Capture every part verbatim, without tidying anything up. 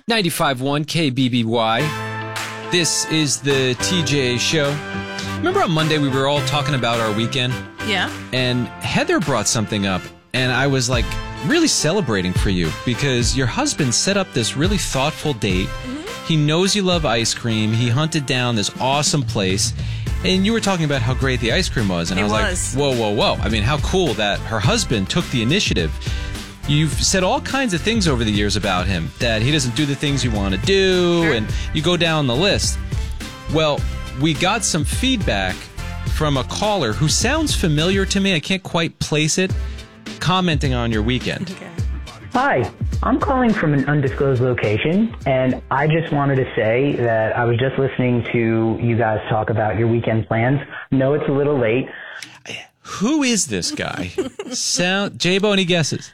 ninety-five point one K B B Y. This is the T J Show. Remember on Monday we were all talking about our weekend? Yeah. And Heather brought something up, and I was like really celebrating for you because your husband set up this really thoughtful date. Mm-hmm. He knows you love ice cream. He hunted down this awesome place. And you were talking about how great the ice cream was. And it I was, was like, whoa, whoa, whoa. I mean, how cool that her husband took the initiative. You've said all kinds of things over the years about him, that he doesn't do the things you want to do, sure. and you go down the list. Well, we got some feedback from a caller who sounds familiar to me. I can't quite place it, commenting on your weekend. Okay. Hi, I'm calling from an undisclosed location, and I just wanted to say that I was just listening to you guys talk about your weekend plans. No, it's a little late. Who is this guy? Sound J-Bo, any guesses?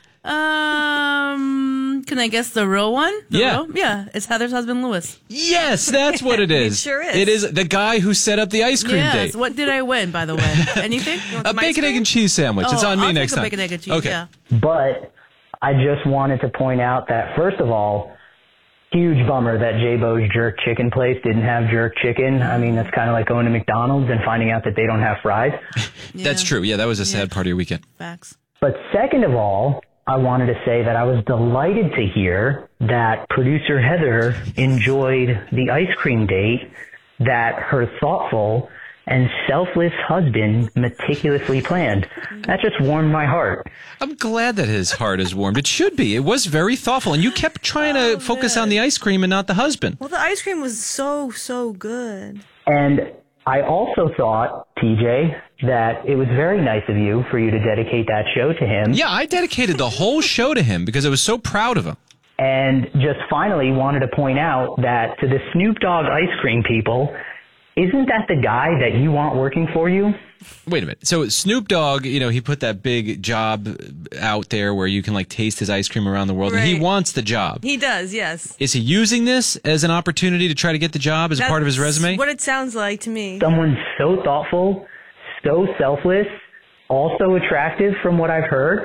Um, can I guess the real one? The Yeah. real? Yeah, it's Heather's husband, Louis. Yes, that's what it is. It sure is. It is the guy who set up the ice cream yes. date. What did I win, by the way? Anything? You want A some ice bacon, cream? egg, and cheese sandwich. It's Oh, on me I'll next take a time. bacon, egg, and cheese, okay. yeah. But I just wanted to point out that, first of all, huge bummer that J-Bo's Jerk Chicken place didn't have jerk chicken. I mean, that's kind of like going to McDonald's and finding out that they don't have fries. Yeah. That's true. Yeah, that was a sad Yeah. part of your weekend. Facts. But second of all, I wanted to say that I was delighted to hear that producer Heather enjoyed the ice cream date that her thoughtful and selfless husband meticulously planned. That just warmed my heart. I'm glad that his heart is warmed. It should be. It was very thoughtful. And you kept trying to Oh, focus man. on the ice cream and not the husband. Well, the ice cream was so, so good. And I also thought, T J, that it was very nice of you for you to dedicate that show to him. Yeah, I dedicated the whole show to him because I was so proud of him. And just finally wanted to point out that to the Snoop Dogg ice cream people, isn't that the guy that you want working for you? Wait a minute. So Snoop Dogg, you know, he put that big job out there where you can like taste his ice cream around the world. And he Right. wants the job. He does, yes. Is he using this as an opportunity to try to get the job as a part of his That's resume? what it sounds like to me. Someone so thoughtful, so selfless, also attractive from what I've heard,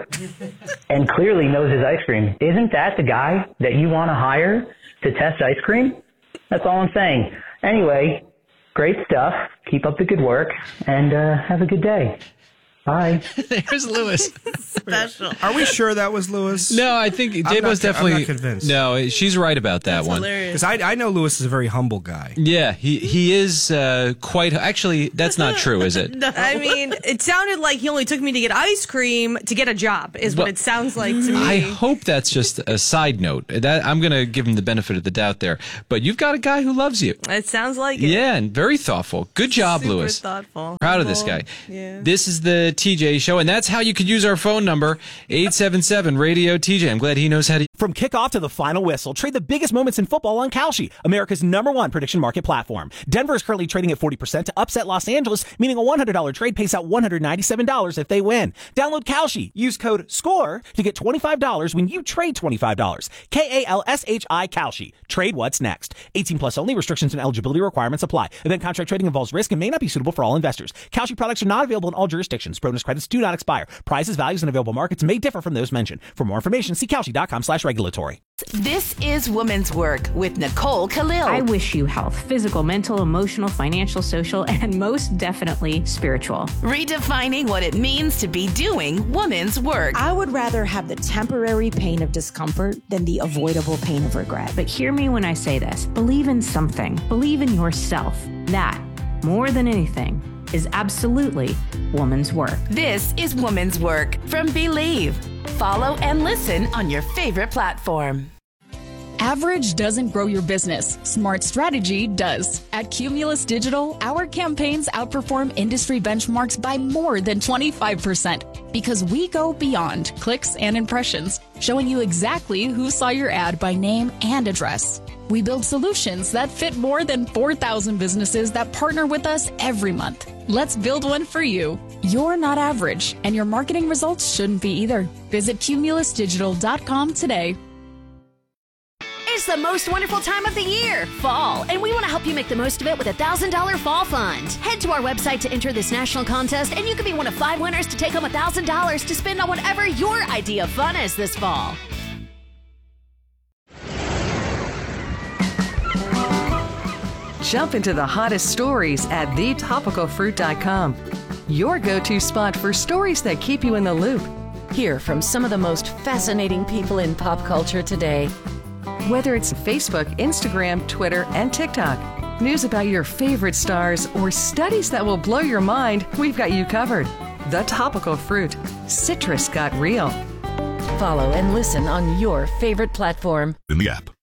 and clearly knows his ice cream. Isn't that the guy that you want to hire to test ice cream? That's all I'm saying. Anyway, great stuff. Keep up the good work, and uh, have a good day. Bye. There's Lewis. Special. Are we sure that was Lewis? No, I think I'm J-Bo's not- I'm definitely not convinced. No, she's right about that That's one. hilarious. Because I, I know Lewis is a very humble guy. Yeah, he he is uh, quite. Actually, that's not true, is it? No. I mean, it sounded like he only took me to get ice cream to get a job, is Well, what it sounds like to me. I hope that's just a side note. That I'm going to give him the benefit of the doubt there. But you've got a guy who loves you. It sounds like it. Yeah, and very thoughtful. Good job, Super Lewis. thoughtful. Proud of this guy. Yeah. This is the T J Show, and that's how you could use our phone number, eight seven seven radio T J. I'm glad he knows how to. From kickoff to the final whistle, trade the biggest moments in football on Kalshi, America's number one prediction market platform. Denver is currently trading at forty percent to upset Los Angeles, meaning a one hundred dollars trade pays out one hundred ninety-seven dollars if they win. Download Kalshi. Use code SCORE to get twenty-five dollars when you trade twenty-five dollars. K A L S H I Kalshi. Trade what's next. eighteen plus only. Restrictions and eligibility requirements apply. Event contract trading involves risk and may not be suitable for all investors. Kalshi products are not available in all jurisdictions. Bonus credits do not expire. Prices, values, and available markets may differ from those mentioned. For more information, see Kalshi.com slash regulatory. This is Women's Work with Nicole Khalil. I wish you health, physical, mental, emotional, financial, social, and most definitely spiritual. Redefining what it means to be doing women's work. I would rather have the temporary pain of discomfort than the avoidable pain of regret. But hear me when I say this. Believe in something. Believe in yourself. That, more than anything, is absolutely woman's work. This is Women's Work from Believe. Follow and listen on your favorite platform. Average doesn't grow your business. Smart strategy does. At Cumulus Digital, our campaigns outperform industry benchmarks by more than twenty-five percent because we go beyond clicks and impressions, showing you exactly who saw your ad by name and address. We build solutions that fit more than four thousand businesses that partner with us every month. Let's build one for you. You're not average, and your marketing results shouldn't be either. Visit cumulus digital dot com today. It's the most wonderful time of the year, fall, and we want to help you make the most of it with a one thousand dollars Fall Fund. Head to our website to enter this national contest, and you could be one of five winners to take home one thousand dollars to spend on whatever your idea of fun is this fall. Jump into the hottest stories at the topical fruit dot com. Your go-to spot for stories that keep you in the loop. Hear from some of the most fascinating people in pop culture today. Whether it's Facebook, Instagram, Twitter, and TikTok, news about your favorite stars, or studies that will blow your mind, we've got you covered. The Topical Fruit. Citrus got real. Follow and listen on your favorite platform. In the app.